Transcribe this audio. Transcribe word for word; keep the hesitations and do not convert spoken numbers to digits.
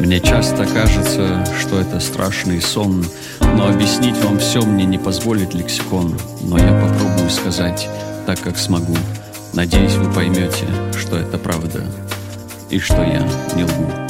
Мне часто кажется, что это страшный сон, но объяснить вам все мне не позволит лексикон. Но я попробую сказать так, как смогу. Надеюсь, вы поймете, что это правда и что я не лгу.